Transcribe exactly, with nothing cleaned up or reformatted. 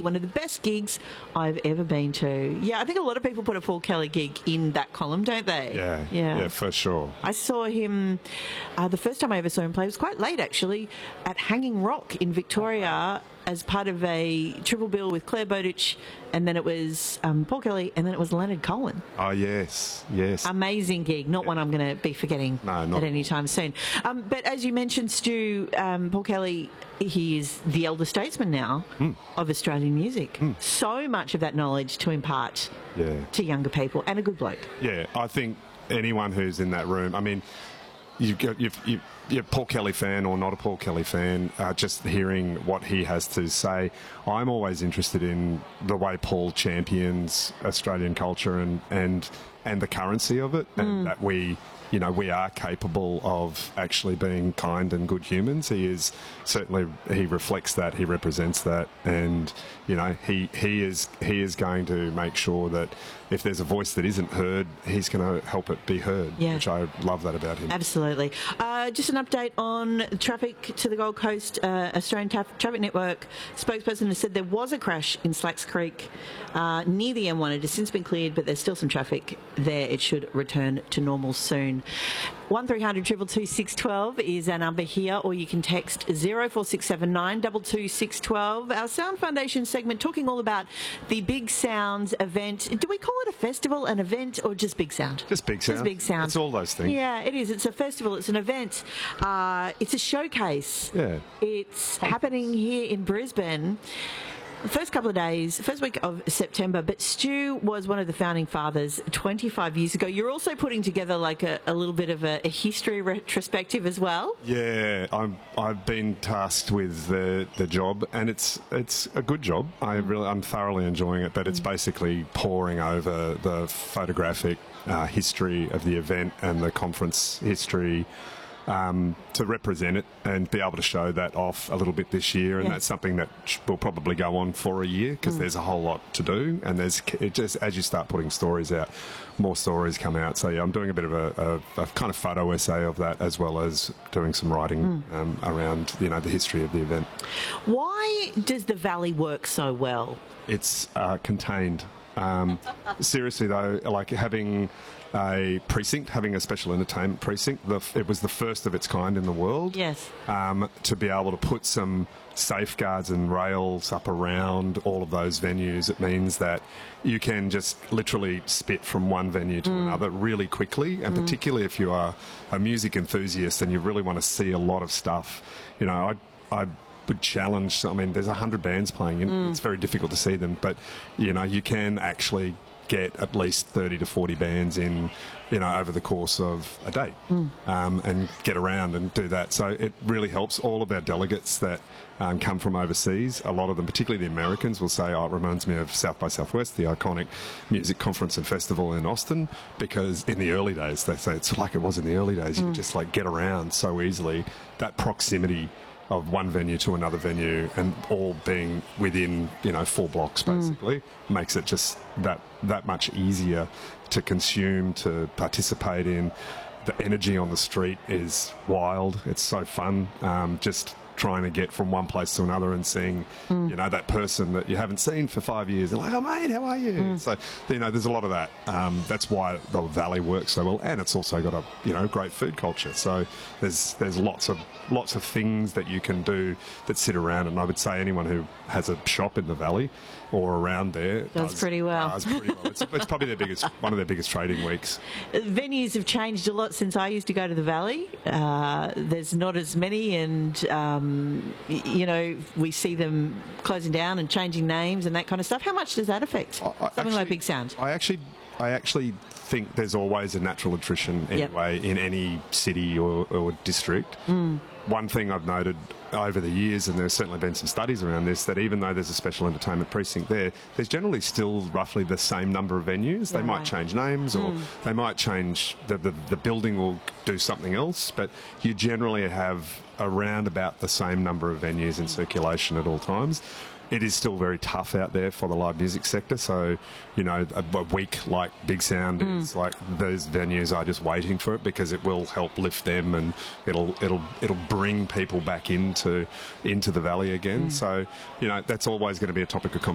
one of the best gigs I've ever been to. Yeah, I think a lot of people put a Paul Kelly gig in that column, don't they? Yeah, yeah, yeah, for sure. I saw him, uh, the first time I ever saw him play was quite late actually, at Hanging Rock in Victoria as part of a triple bill with Claire Bowditch, and then it was um, Paul Kelly, and then it was Leonard Cohen. Oh, yes, yes. Amazing gig, not yeah. one I'm going to be forgetting no, not at any time soon. Um, but as you mentioned, Stu, um, Paul Kelly, he is the elder statesman now mm. of Australian music. Mm. So much of that knowledge to impart yeah. to younger people, and a good bloke. Yeah, I think anyone who's in that room, I mean, you've got, you've, you've, you're a Paul Kelly fan or not a Paul Kelly fan, uh, just hearing what he has to say. I'm always interested in the way Paul champions Australian culture and, and, and the currency of it, and mm. that we, you know, we are capable of actually being kind and good humans. He is certainly, he reflects that, he represents that, and, you know, he, he is he is going to make sure that if there's a voice that isn't heard, he's going to help it be heard, yeah. which I love that about him. Absolutely. Uh, just an update on traffic to the Gold Coast. Uh, Australian Traf Traffic Network spokesperson has said there was a crash in Slacks Creek uh, near the M one. It has since been cleared, but there's still some traffic there. It should return to normal soon. one three hundred two two two six one two is our number here, or you can text zero four six seven nine two two six one two. Our Sound Foundation segment talking all about the Big Sound event. Do we call it a festival, an event, or just Big Sound? Just Big Sound. Just Big Sound. It's all those things. Yeah, it is. It's a festival. It's an event. Uh, it's a showcase. Yeah. It's happening here in Brisbane. The first couple of days, first week of September, but Stu was one of the founding fathers twenty-five years ago. You're also putting together like a, a little bit of a, a history retrospective as well. Yeah, I'm, I've been tasked with the, the job, and it's it's a good job. I really, I'm thoroughly enjoying it, but it's basically poring over the photographic uh, history of the event and the conference history. Um, to represent it and be able to show that off a little bit this year, and yeah. that's something that will probably go on for a year because mm. there's a whole lot to do, and there's it just as you start putting stories out, more stories come out. So yeah, I'm doing a bit of a, a, a kind of photo essay of that, as well as doing some writing mm. um, around you know the history of the event. Why does the Valley work so well? It's uh, contained. Um, seriously though, like having a precinct, having a special entertainment precinct, the, it was the first of its kind in the world. Yes. Um, to be able to put some safeguards and rails up around all of those venues, it means that you can just literally spit from one venue to mm. another really quickly, and mm. particularly if you are a music enthusiast and you really want to see a lot of stuff. You know, I, I would challenge, I mean, there's a hundred bands playing, and mm. it's very difficult to see them, but, you know, you can actually get at least thirty to forty bands in, you know, over the course of a day, mm. um, and get around and do that. So it really helps all of our delegates that um, come from overseas. A lot of them, particularly the Americans, will say, oh, it reminds me of South by Southwest, the iconic music conference and festival in Austin, because in the early days, they say it's like it was in the early days. Mm. You could just like get around so easily. That proximity of one venue to another venue, and all being within, you know, four blocks basically, mm. makes it just that that much easier to consume, to participate in. The energy on the street is wild. It's so fun. Um, just trying to get from one place to another and seeing, mm. you know, that person that you haven't seen for five years. They're like, oh, mate, how are you? Mm. So, you know, there's a lot of that. Um, that's why the Valley works so well. And it's also got a, you know, great food culture. So there's there's lots of lots of things that you can do that sit around. And I would say anyone who has a shop in the Valley or around there does, does pretty well. Does pretty well. It's, it's probably their biggest, one of their biggest trading weeks. Venues have changed a lot since I used to go to the Valley. Uh, there's not as many, and um, y you know, we see them closing down and changing names and that kind of stuff. How much does that affect I, I something actually, like Big Sound? I actually, I actually think there's always a natural attrition anyway, yep. in any city or, or district. Mm. One thing I've noted over the years, and there's certainly been some studies around this, that even though there's a special entertainment precinct there, there's generally still roughly the same number of venues. They right. might change names, or mm. they might change, the, the, the building will do something else, but you generally have around about the same number of venues in circulation at all times. It is still very tough out there for the live music sector. So, you know, a, a week like Big Sound mm. is like, those venues are just waiting for it, because it will help lift them, and it'll it'll it'll bring people back into into the Valley again. Mm. So, you know, that's always going to be a topic of conversation.